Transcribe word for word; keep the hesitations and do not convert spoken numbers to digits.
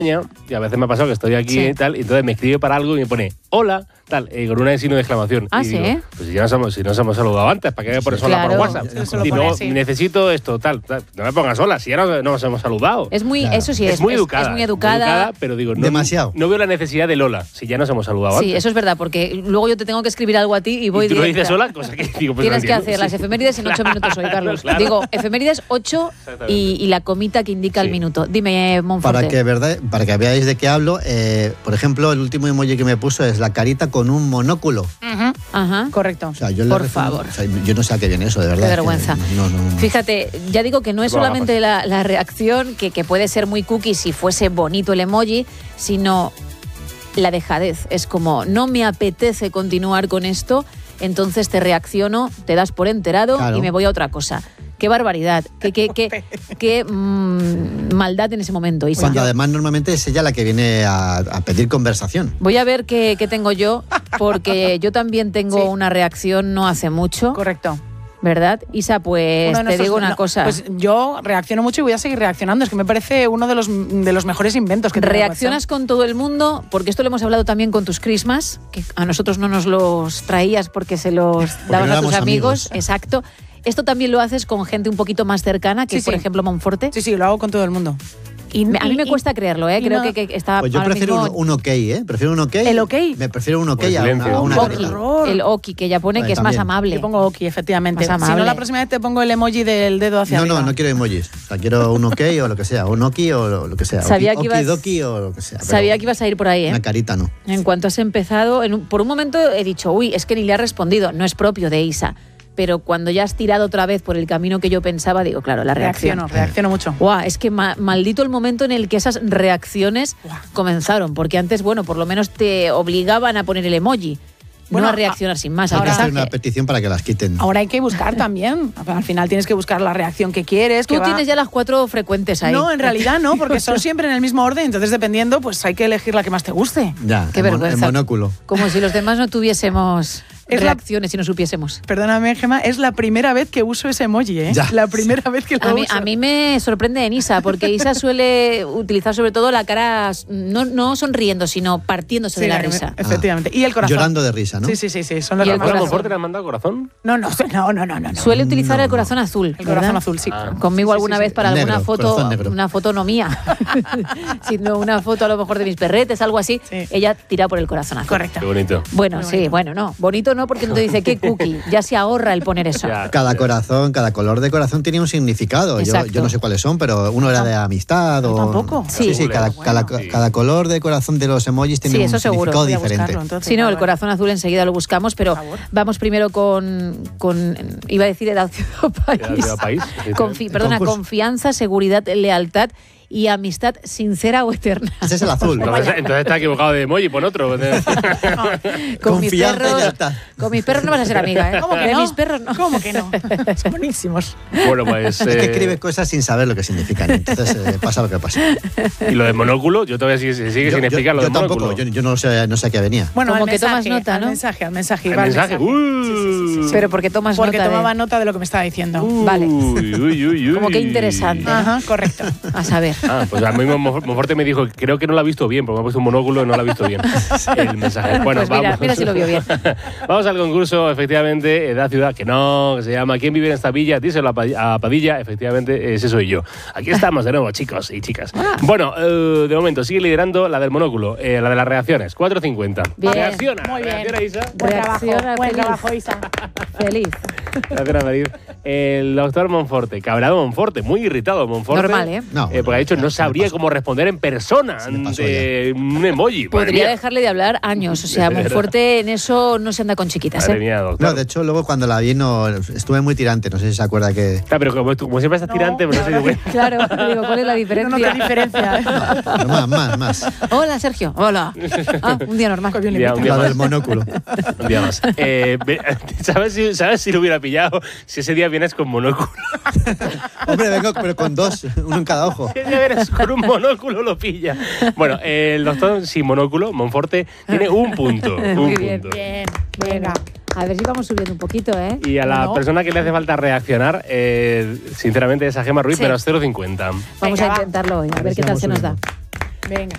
y a veces me ha pasado que estoy aquí Sí. y tal, y entonces me escribe para algo y me pone hola, tal, eh, con una signo de exclamación. Ah, y ¿sí? digo, pues si ya nos hemos, si nos hemos saludado antes, ¿para qué me pones hola Claro. por WhatsApp? Eso lo Y pone no, así. necesito esto, tal, tal. No me pongas hola, si ya no, no nos hemos saludado. Es muy, Claro. eso sí, es, es, muy es- educada. es muy educada. pero digo, no, Demasiado. No veo la necesidad del hola, si ya nos hemos saludado Sí, antes. eso es verdad, porque luego yo te tengo que escribir algo a ti y voy y tú lo directa. dices hola, cosa que digo, pues Tienes no que entiendo. hacer las Sí. efemérides en ocho minutos hoy, Carlos. Claro. Digo, efemérides ocho y, y la comita que indica el Sí. minuto. Dime, Monforte. Para que, verdad, para que veáis de qué hablo, eh, por ejemplo, el último emoji que me puso es la carita con un monóculo. Ujú. Ajá. Correcto. O sea, yo le Por refiero- favor. o sea, yo no sé a qué viene eso, de verdad. Qué que vergüenza. No, no, no. Fíjate, ya digo que no es Bueno, solamente la, la reacción, que, que puede ser muy cookie si fuese bonito el emoji, sino la dejadez. Es como, no me apetece continuar con esto, entonces te reacciono, te das por enterado Claro. y me voy a otra cosa. Qué barbaridad, qué, qué, qué, qué mm, maldad en ese momento, Isa. Cuando además normalmente es ella la que viene a, a pedir conversación. Voy a ver qué, qué tengo yo, porque yo también tengo Sí. una reacción no hace mucho, Correcto. ¿verdad? Isa, pues Uno de te nuestros- digo una no, cosa. Pues yo reacciono mucho y voy a seguir reaccionando. Es que me parece uno de los, de los mejores inventos que tiene Reaccionas con todo el mundo, porque esto lo hemos hablado también con tus Christmas, que a nosotros no nos los traías porque se los dabas no a tus éramos amigos. amigos. Exacto. Esto también lo haces con gente un poquito más cercana, que Sí, es, por sí. ejemplo, Monforte. WhatsApp. Sí, sí, lo hago con todo el mundo. Y, Me- A mí me y- cuesta creerlo, ¿eh? y Creo no- que, que está Pues yo ahora prefiero mismo un, un ok, ¿eh? Prefiero un ok. ¿El ok? Me prefiero un ok Por a una, silencio. a una un Oki. carita. horror. el Oki, que ya pone Vale, que es más también. amable. Yo pongo Oki, efectivamente. Más Si amable. no, la próxima vez te pongo el emoji del dedo hacia No, arriba. no, no quiero emojis. O sea, quiero un ok o lo que sea. Un oki o lo, lo que sea. Sabía Oki, que ibas- okidoki o lo que sea. pero Sabía que ibas a ir por ahí, ¿eh? Una carita no. En cuanto has empezado, en un- por un momento he dicho, uy, es que ni le ha respondido, no es propio de Isa. Pero cuando ya has tirado otra vez por el camino que yo pensaba, digo, claro, la reacción. Reacciono, reacciono mucho. Guau, es que ma- maldito el momento en el que esas reacciones Guau. comenzaron, porque antes, bueno, por lo menos te obligaban a poner el emoji, Bueno, no a reaccionar sin más. Hay al que hacer mensaje. una petición para que las quiten. Ahora hay que buscar también. Al final tienes que buscar la reacción que quieres. Tú que va- tienes ya las cuatro frecuentes ahí. No, en realidad no, porque son siempre en el mismo orden. Entonces, dependiendo, pues hay que elegir la que más te guste. Ya, Qué en mon- vergüenza. En monóculo. Como si los demás no tuviésemos Es la- reacciones y no supiésemos. Perdóname, Gemma, es la primera vez que uso ese emoji, ¿eh? Ya. La primera vez que lo A mí, uso. a mí me sorprende en Isa, porque Isa suele utilizar sobre todo la cara, no, no sonriendo, sino partiéndose Sí, de la que me- risa. Efectivamente. Y el corazón. Llorando de risa, ¿no? Sí, sí, sí, sí. Son las Y el más- ¿Ahora corazón. Monforte le han mandado corazón? No, no, no, no, no, no. no. Suele utilizar No, el no. corazón azul. El corazón ¿verdad? azul, sí. Ah. Conmigo Sí, sí, alguna sí, vez sí. para Negro, alguna foto, corazón negro. una foto no mía, sino una foto a lo mejor de mis perretes, algo así. Sí. Ella tira por el corazón azul. Correcto. Qué bonito. Bueno, Muy sí, bonito. bueno, no. Bonito no, porque no te dice qué cookie. Ya se ahorra el poner eso. Ya. Cada corazón, cada color de corazón tenía un significado. Yo, Exacto. yo no sé cuáles son, pero uno era de amistad o... tampoco. Sí, Sí. sí, cada, Bueno. cada, cada color de corazón de los emojis tiene Sí, un eso seguro. significado Voy a diferente. buscarlo, entonces. Sí, no, Vale, el vale. corazón azul enseguida lo buscamos, pero Por favor. vamos primero con, con iba a decir edad ciudad país. Edad, ciudad, país. Confi- perdona, concurso. confianza, seguridad, lealtad y amistad sincera o eterna. Ese es el azul. Entonces, entonces está equivocado de emoji, pon otro. Con mis Confianza y perros, lealtad. con mis perros no vas a ser amiga, ¿eh? ¿Cómo que De no? mis perros no. ¿Cómo que no? Son buenísimos. Bueno, pues. Es que eh, escribe cosas sin saber lo que significan. Entonces eh, pasa lo que pasa. y lo de monóculo, yo todavía sigue, sigue Yo, sin yo- explicar lo yo de tampoco, monóculo. yo, yo no sé, no sé a qué venía. Bueno, Como al que tomas mensaje, nota, al ¿no? mensaje, al mensaje. El va al mensaje. Sí, sí, sí, sí, sí. Pero porque tomas Porque nota tomaba de... nota de lo que me estaba diciendo. Vale. Uy, uy, uy, uy. Como que interesante. Ajá, correcto. A saber. Ah, pues a mí Monf- Monforte me dijo, creo que no lo ha visto bien, porque me ha puesto un monóculo y no lo ha visto bien. El mensaje. Bueno, Pues mira, vamos. mira si lo vio bien. Vamos al concurso, efectivamente, edad, ciudad, que no, que se llama ¿Quién vive en esta villa? Díselo a Pa- a Padilla, efectivamente, ese soy yo. Aquí estamos de nuevo, chicos y chicas. Ah. Bueno, eh, de momento sigue liderando la del monóculo, eh, la de las reacciones, cuatro cincuenta. Bien. Reacciona, Muy bien. reacciona, Isa. Buen trabajo, Reacciona, buen feliz. trabajo, Isa. Feliz. Reacciona, feliz. El doctor Monforte, cabreado Monforte, muy irritado Monforte. Normal, ¿eh? No, Eh, porque ha dicho ya no se me sabría pasó. cómo responder en persona Se me pasó ante un emoji. Madre Podría mía. dejarle de hablar años. O sea, De verdad. Monforte en eso no se anda con chiquitas, Madre ¿eh? mía, doctor. No, de hecho, luego cuando la vi no, estuve muy tirante. No sé si se acuerda que... Ah, pero como, tú- como siempre estás No, tirante, pues no sé claro. qué. Claro, digo, ¿cuál es la No diferencia? nota diferencia. ¿eh? Pero más, más, más. Hola, Sergio. Hola. Ah, un día normal. Qué bien Ya, le un meto. día La más. del monóculo. Un día más. Eh, ve- ¿sabes, si, ¿Sabes si lo hubiera pillado si ese día vienes con monóculo? Hombre, vengo pero con dos, uno en cada ojo. Si ese día vienes con un monóculo, lo pilla. Bueno, eh, el doctor sin monóculo, Monforte, tiene un punto. Un Muy bien. punto. Bien, Venga, venga. a ver si vamos subiendo un poquito, ¿eh? Y a la Bueno. persona que le hace falta reaccionar, eh, sinceramente, es a Gemma Ruiz, Sí. pero cero cincuenta. Vamos Venga, a va. intentarlo hoy, a A ver ver qué si tal vamos se nos da. subiendo. Venga.